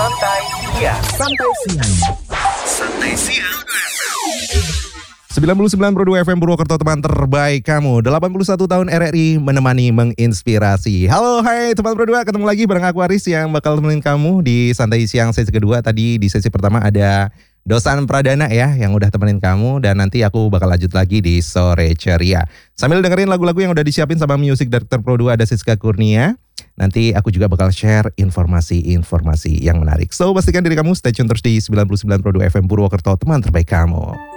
Santai Siang. Santai Siang. Santai Siang. 99.2 FM Purwokerto, teman terbaik kamu. 81 tahun RRI menemani menginspirasi. Halo, hai teman berdua, ketemu lagi bareng aku Aris yang bakal temenin kamu di Santai Siang sesi kedua. Tadi di sesi pertama ada Dosan Pradana ya yang udah temenin kamu, dan nanti aku bakal lanjut lagi di Sore Ceria. Sambil dengerin lagu-lagu yang udah disiapin sama Music Director Pro 2 ada Siska Kurnia. Nanti aku juga bakal share informasi-informasi yang menarik. So pastikan diri kamu stay tune terus di 99.2 FM Purwokerto, teman terbaik kamu.